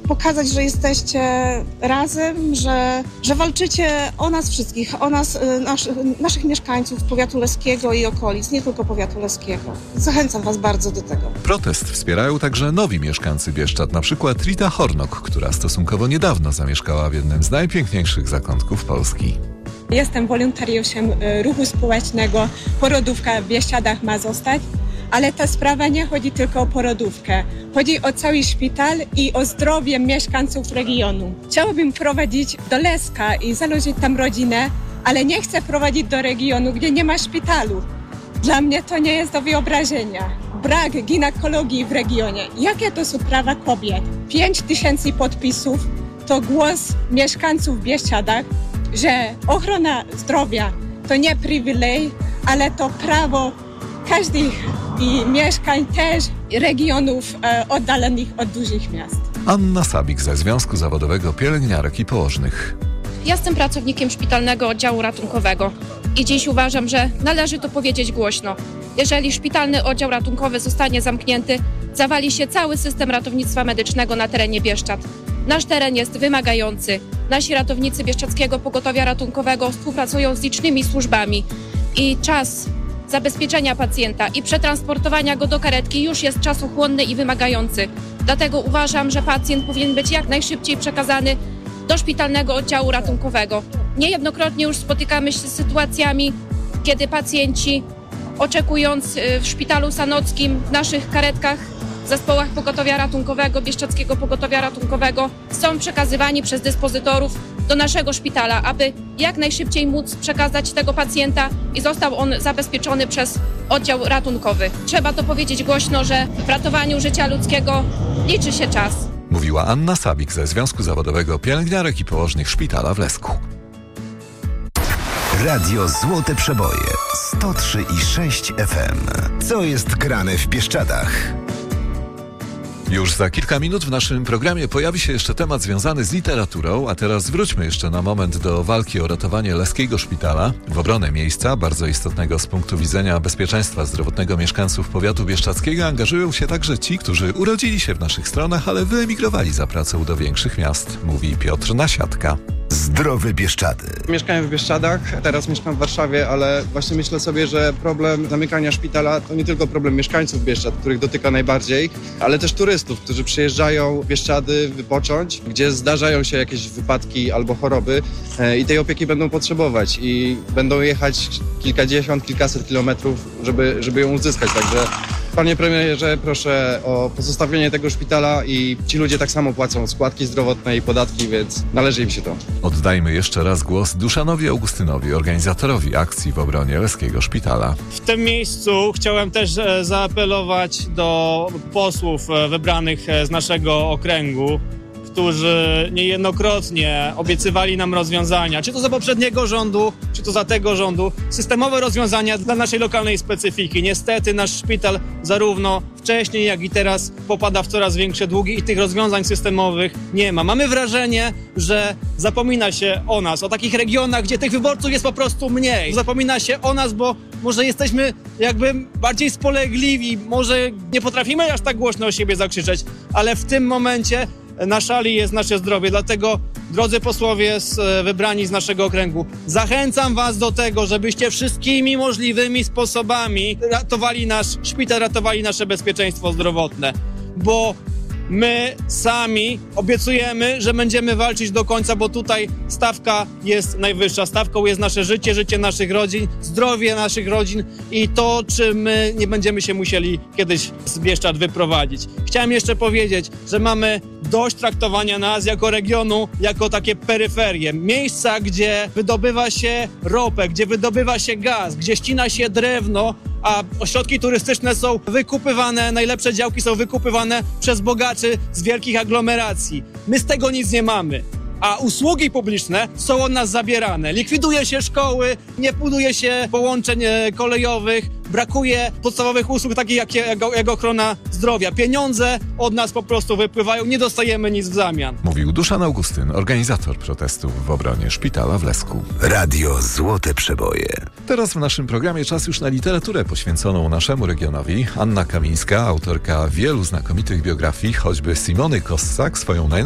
pokazać, że jesteście razem, że walczycie o nas wszystkich, o nas, naszych mieszkańców powiatu leskiego i okolic, nie tylko powiatu leskiego. Zachęcam Was bardzo do tego. Protest wspierają także nowi mieszkańcy Bieszczad, na przykład Rita Hornok, która stosunkowo niedawno zamieszkała w jednym z najpiękniejszych zakątków Polski. Jestem wolontariuszem ruchu społecznego. Porodówka w Bieszczadach ma zostać, ale ta sprawa nie chodzi tylko o porodówkę. Chodzi o cały szpital i o zdrowie mieszkańców regionu. Chciałabym prowadzić do Leska i założyć tam rodzinę, ale nie chcę prowadzić do regionu, gdzie nie ma szpitalu. Dla mnie to nie jest do wyobrażenia. Brak ginekologii w regionie. Jakie to są prawa kobiet? 5000 podpisów to głos mieszkańców w Bieszczadach, że ochrona zdrowia to nie przywilej, ale to prawo każdych i mieszkań też regionów oddalonych od dużych miast. Anna Sabik ze Związku Zawodowego Pielęgniarek i Położnych. Jestem pracownikiem szpitalnego oddziału ratunkowego i dziś uważam, że należy to powiedzieć głośno. Jeżeli szpitalny oddział ratunkowy zostanie zamknięty, zawali się cały system ratownictwa medycznego na terenie Bieszczad. Nasz teren jest wymagający. Nasi ratownicy Bieszczadzkiego Pogotowia Ratunkowego współpracują z licznymi służbami i czas zabezpieczenia pacjenta i przetransportowania go do karetki już jest czasochłonny i wymagający. Dlatego uważam, że pacjent powinien być jak najszybciej przekazany do szpitalnego oddziału ratunkowego. Niejednokrotnie już spotykamy się z sytuacjami, kiedy pacjenci, oczekując w szpitalu sanockim, w naszych karetkach, w zespołach pogotowia ratunkowego, Bieszczadzkiego Pogotowia Ratunkowego, są przekazywani przez dyspozytorów do naszego szpitala, aby jak najszybciej móc przekazać tego pacjenta i został on zabezpieczony przez oddział ratunkowy. Trzeba to powiedzieć głośno, że w ratowaniu życia ludzkiego liczy się czas. Mówiła Anna Sabik ze Związku Zawodowego Pielęgniarek i Położnych Szpitala w Lesku. Radio Złote Przeboje 103,6 FM. Co jest grane w Bieszczadach? Już za kilka minut w naszym programie pojawi się jeszcze temat związany z literaturą, a teraz wróćmy jeszcze na moment do walki o ratowanie leskiego szpitala. W obronę miejsca, bardzo istotnego z punktu widzenia bezpieczeństwa zdrowotnego mieszkańców powiatu bieszczadzkiego, angażują się także ci, którzy urodzili się w naszych stronach, ale wyemigrowali za pracą do większych miast, mówi Piotr Nasiadka. Zdrowe Bieszczady. Mieszkałem w Bieszczadach, teraz mieszkam w Warszawie, ale właśnie myślę sobie, że problem zamykania szpitala to nie tylko problem mieszkańców Bieszczad, których dotyka najbardziej, ale też turystów, którzy przyjeżdżają w Bieszczady wypocząć, gdzie zdarzają się jakieś wypadki albo choroby i tej opieki będą potrzebować i będą jechać kilkadziesiąt, kilkaset kilometrów, żeby ją uzyskać. Także panie premierze, proszę o pozostawienie tego szpitala i ci ludzie tak samo płacą składki zdrowotne i podatki, więc należy im się to. Oddajmy jeszcze raz głos Duszanowi Augustynowi, organizatorowi akcji w obronie leskiego szpitala. W tym miejscu chciałem też zaapelować do posłów wybranych z naszego okręgu, którzy niejednokrotnie obiecywali nam rozwiązania, czy to za poprzedniego rządu, czy to za tego rządu, systemowe rozwiązania dla naszej lokalnej specyfiki. Niestety nasz szpital zarówno wcześniej, jak i teraz popada w coraz większe długi i tych rozwiązań systemowych nie ma. Mamy wrażenie, że zapomina się o nas, o takich regionach, gdzie tych wyborców jest po prostu mniej. Zapomina się o nas, bo może jesteśmy jakby bardziej spolegliwi, może nie potrafimy aż tak głośno o siebie zakrzyczeć, ale w tym momencie na szali jest nasze zdrowie, dlatego drodzy posłowie wybrani z naszego okręgu, zachęcam was do tego, żebyście wszystkimi możliwymi sposobami ratowali nasz szpital, ratowali nasze bezpieczeństwo zdrowotne, bo my sami obiecujemy, że będziemy walczyć do końca, bo tutaj stawka jest najwyższa. Stawką jest nasze życie, życie naszych rodzin, zdrowie naszych rodzin i to, czy my nie będziemy się musieli kiedyś z Bieszczad wyprowadzić. Chciałem jeszcze powiedzieć, że mamy dość traktowania nas jako regionu, jako takie peryferie. Miejsca, gdzie wydobywa się ropę, gdzie wydobywa się gaz, gdzie ścina się drewno, a ośrodki turystyczne są wykupywane, najlepsze działki są wykupywane przez bogaczy z wielkich aglomeracji. My z tego nic nie mamy. A usługi publiczne są od nas zabierane. Likwiduje się szkoły, nie buduje się połączeń kolejowych, brakuje podstawowych usług takich jak ochrona zdrowia. Pieniądze od nas po prostu wypływają, nie dostajemy nic w zamian. Mówił Duszan Augustyn, organizator protestów w obronie szpitala w Lesku. Radio Złote Przeboje. Teraz w naszym programie czas już na literaturę poświęconą naszemu regionowi. Anna Kamińska, autorka wielu znakomitych biografii, choćby Simony Kossak, swoją